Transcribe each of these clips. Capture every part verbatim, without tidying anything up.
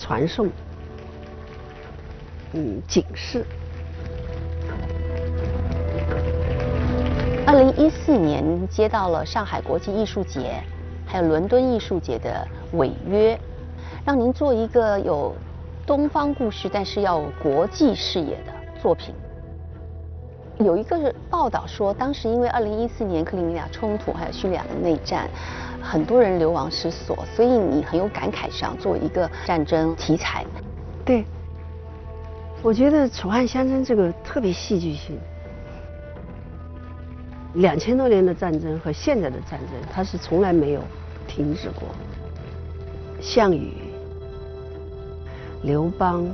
传颂、嗯警示。 二零一四年接到了上海国际艺术节，还有伦敦艺术节的违约，让您做一个有东方故事，但是要有国际视野的作品。有一个报道说，当时因为二零一四年克里米亚冲突还有叙利亚的内战，很多人流亡失所，所以你很有感慨，想做一个战争题材。 对，我觉得《楚汉相争》这个特别戏剧性。两千多年的战争和现在的战争，它是从来没有停止过。项羽、刘邦、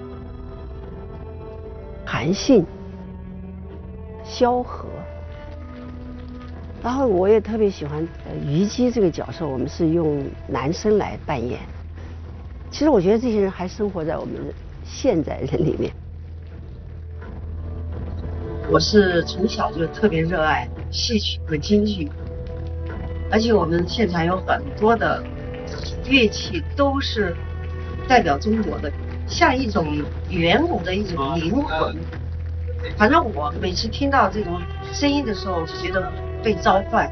韩信、萧何，然后我也特别喜欢呃虞姬这个角色，我们是用男生来扮演。其实我觉得这些人还生活在我们现代人里面。我是从小就特别热爱戏曲和京剧，而且我们现场有很多的乐器都是代表中国的，像一种远古的一种灵魂。反正我每次听到这种声音的时候，就觉得被召唤。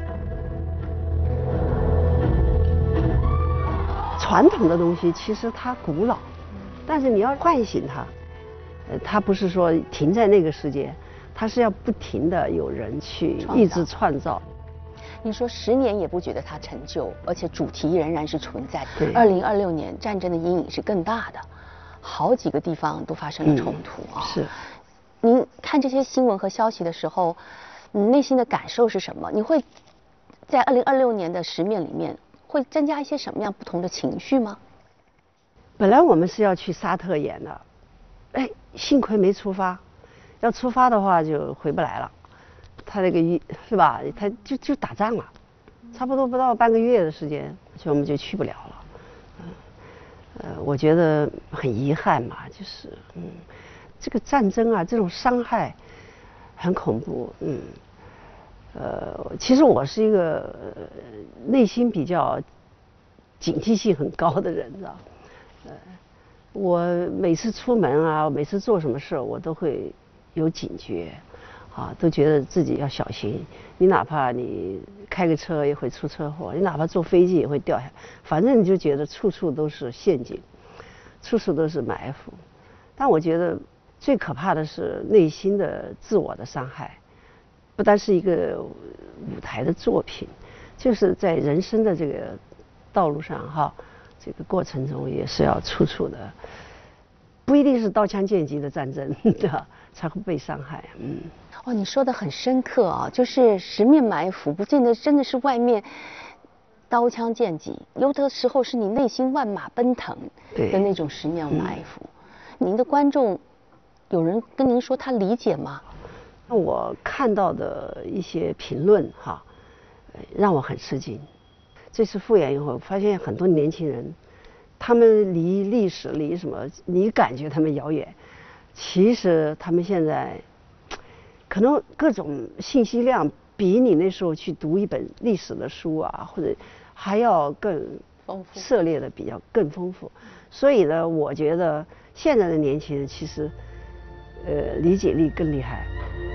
传统的东西其实它古老，但是你要唤醒它，呃，它不是说停在那个世界。它是要不停的有人去一直创造。 你说十年也不觉得它陈旧，而且主题仍然是存在。 对。 二零二六年战争的阴影是更大的，好几个地方都发生了冲突啊。 嗯、是。 您看这些新闻和消息的时候，你内心的感受是什么？你会在二零二六年的十面里面会增加一些什么样不同的情绪吗？ 本来我们是要去沙特演的，哎，幸亏没出发。要出发的话就回不来了，他那个一是吧？他就就打仗了，差不多不到半个月的时间，所以我们就去不了了。嗯，呃，我觉得很遗憾嘛，就是嗯，这个战争啊，这种伤害很恐怖。嗯，呃，其实我是一个、呃、内心比较警惕性很高的人，知道？呃，我每次出门啊，每次做什么事，我都会有警觉，啊，都觉得自己要小心。你哪怕你开个车也会出车祸，你哪怕坐飞机也会掉下来，反正你就觉得处处都是陷阱，处处都是埋伏。但我觉得最可怕的是内心的自我的伤害，不单是一个舞台的作品，就是在人生的这个道路上哈，这个过程中也是要处处的。不一定是刀枪剑戟的战争，对吧？才会被伤害。嗯， 哦，你说的很深刻啊，就是十面埋伏，不见得真的是外面刀枪剑戟，有的时候是你内心万马奔腾的那种十面埋伏。嗯、您的观众有人跟您说他理解吗？ 我看到的一些评论哈，让我很吃惊。这次复演以后，发现很多年轻人。他们离历史离什么？你感觉他们遥远，其实他们现在可能各种信息量比你那时候去读一本历史的书啊，或者还要更丰富，涉猎的比较更丰富。所以呢，我觉得现在的年轻人其实呃理解力更厉害。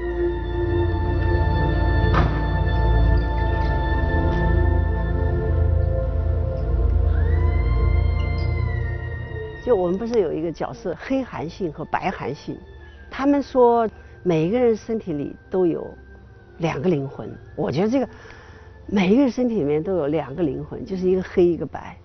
就我们不是有一个角色黑韩信和白韩信，他们说每一个人身体里都有两个灵魂。我觉得这个每一个人身体里面都有两个灵魂，就是一个黑一个白。